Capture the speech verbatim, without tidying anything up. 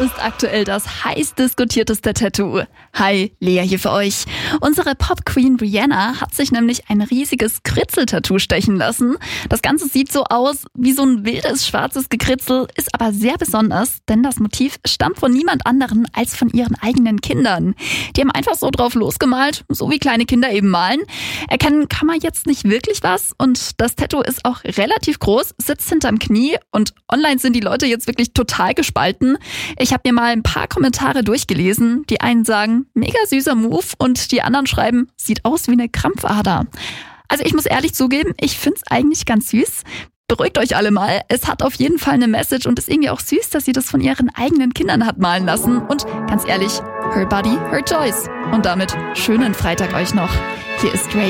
ist aktuell das heiß diskutierteste Tattoo? Hi, Lea hier für euch. Unsere Pop-Queen Rihanna hat sich nämlich ein riesiges Kritzel-Tattoo stechen lassen. Das Ganze sieht so aus wie so ein wildes schwarzes Gekritzel, ist aber sehr besonders, denn das Motiv stammt von niemand anderen als von ihren eigenen Kindern. Die haben einfach so drauf losgemalt, so wie kleine Kinder eben malen. Erkennen kann man jetzt nicht wirklich was und das Tattoo ist auch relativ groß, sitzt hinterm Knie und online sind die Leute jetzt wirklich total gespalten. Ich habe mir mal ein paar Kommentare durchgelesen. Die einen sagen, mega süßer Move und die anderen schreiben, sieht aus wie eine Krampfader. Also ich muss ehrlich zugeben, ich finde es eigentlich ganz süß. Beruhigt euch alle mal, es hat auf jeden Fall eine Message und ist irgendwie auch süß, dass sie das von ihren eigenen Kindern hat malen lassen. Und ganz ehrlich, her body, her choice. Und damit schönen Freitag euch noch. Hier ist Ray.